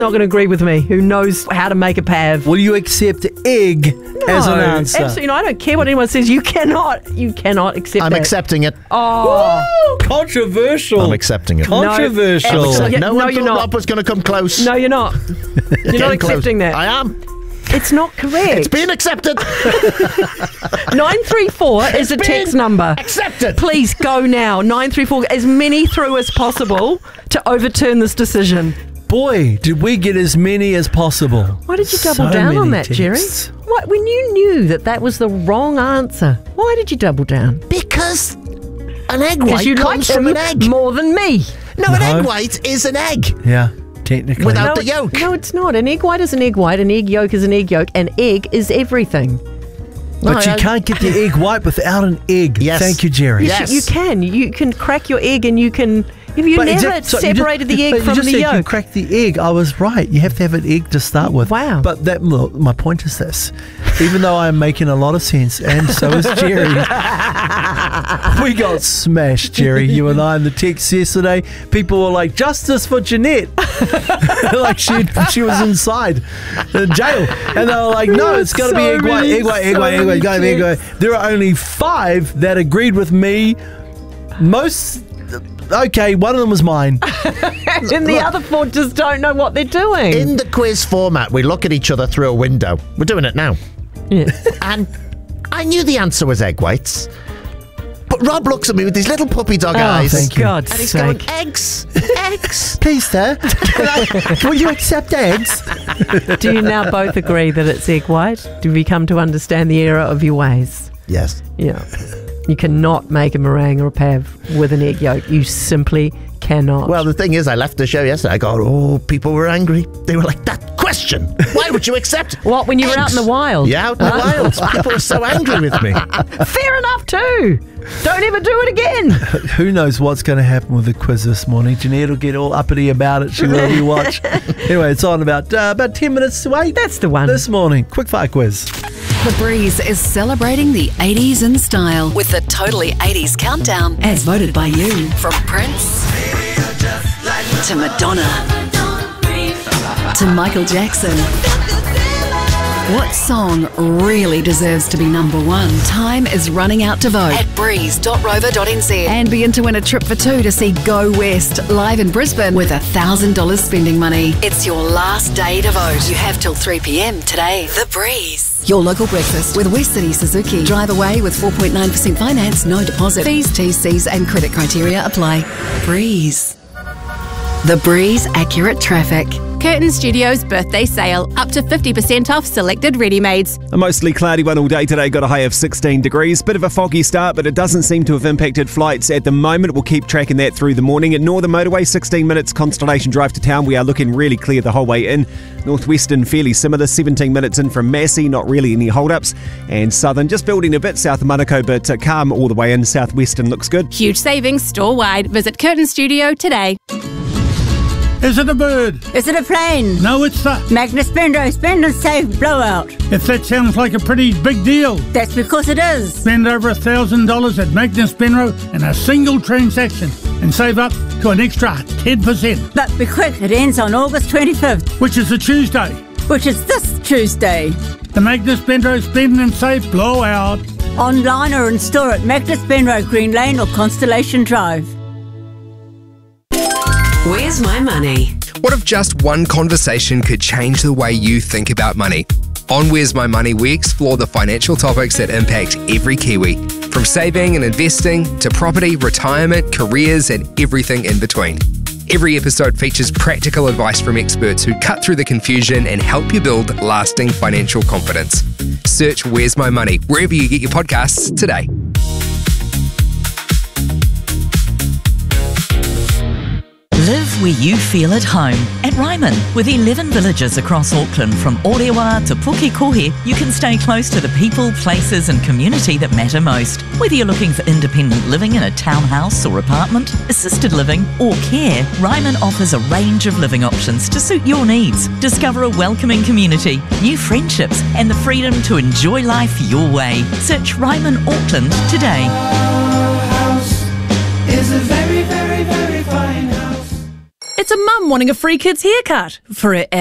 not going to agree with me, who knows how to make a pav. Will you accept egg as an answer? Absolutely not. I don't care what anyone says. You cannot accept I'm that. accepting it. Oh. Woo! Controversial. I'm accepting it. Controversial. No one you're thought not. Rob was going to come close. No, you're not. You're not accepting that. I am. It's not correct. It's been accepted. 934 is a text number. Accepted. Please go now. 934, as many through as possible to overturn this decision. Boy, did we get as many as possible. Why did you double So down on many that, Jerry? texts. What, when you knew that was the wrong answer, why did you double down? Because an egg Because white you like comes from him an egg. more than me. No, an egg white is an egg. Yeah, technically. Without No, the yolk. No, it's not. An egg white is an egg white. An egg yolk is an egg yolk. An egg is everything. But you can't get the egg white without an egg. Yes. Thank you, Jerry. Yes. You can. You can crack your egg and you can... Have you never separated the egg from the You yolk? crack the egg. I was right. You have to have an egg to start with. Wow. But look, my point is this. Even though I am making a lot of sense, and so is Jerry, we got smashed, Jerry, you and I, in the text yesterday. People were like, justice for Jeanette. Like she was inside jail. And they were like, no, it's got to be egg white, egg white, egg white, egg white, egg white. There are only 5 that agreed with me. Okay, one of them was mine. And the other 4 just don't know what they're doing. In the quiz format, we look at each other through a window. We're doing it now. Yeah. And I knew the answer was egg whites. But Rob looks at me with these little puppy dog eyes. thank you. God's And he's sake. going, eggs, eggs. Please, sir, will you accept eggs? Do you now both agree that it's egg white? Do we come to understand the error of your ways? Yes. Yeah. You cannot make a meringue or a pav with an egg yolk. You simply cannot. Well, the thing is, I left the show yesterday. I go, people were angry. They were like, that question. Why would you accept what, when you were out in the wild? Yeah, out in the wilds. People were so angry with me. Fair enough too. Don't ever do it again. Who knows what's going to happen with the quiz this morning? Jeanette will get all uppity about it. She will if you watch. Anyway, it's on about 10 minutes to 8. That's the one. This morning. Quick fire quiz. The Breeze is celebrating the 80s in style with the Totally 80s Countdown, as voted by you. From Prince to Madonna to Michael Jackson. What song really deserves to be number 1? Time is running out to vote at breeze.rover.nz and begin to win a trip for 2 to see Go West live in Brisbane with $1,000 spending money. It's your last day to vote. You have till 3 p.m. today. The Breeze. Your local breakfast with West City Suzuki. Drive away with 4.9% finance, no deposit. Fees, TCs and credit criteria apply. Breeze. The Breeze Accurate Traffic. Curtin Studios birthday sale. Up to 50% off selected ready-mades. A mostly cloudy one all day today, got a high of 16 degrees. Bit of a foggy start, but it doesn't seem to have impacted flights at the moment. We'll keep tracking that through the morning. At Northern Motorway, 16 minutes Constellation Drive to town. We are looking really clear the whole way in. Northwestern, fairly similar, 17 minutes in from Massey, not really any hold-ups. And Southern, just building a bit south of Manukau, but calm all the way in. Southwestern looks good. Huge savings store-wide. Visit Curtin Studio today. Is it a bird? Is it a plane? No, it's the... Magnus Benro Spend and Save Blowout. If that sounds like a pretty big deal. That's because it is. Spend over $1,000 at Magnus Benro in a single transaction and save up to an extra 10%. But be quick, it ends on August 25th. Which is a Tuesday. Which is this Tuesday. The Magnus Benro Spend and Save Blowout. Online or in store at Magnus Benro Green Lane or Constellation Drive. Where's my money? What if just one conversation could change the way you think about money? On Where's My Money, we explore the financial topics that impact every Kiwi, from saving and investing to property, retirement, careers, and everything in between. Every episode features practical advice from experts who cut through the confusion and help you build lasting financial confidence. Search Where's My Money wherever you get your podcasts today. Live where you feel at home. At Ryman, with 11 villages across Auckland, from Orewa to Pukekohe, you can stay close to the people, places and community that matter most. Whether you're looking for independent living in a townhouse or apartment, assisted living or care, Ryman offers a range of living options to suit your needs. Discover a welcoming community, new friendships and the freedom to enjoy life your way. Search Ryman Auckland today. Our house is a very, very, very fine house. It's a mum wanting a free kids haircut for her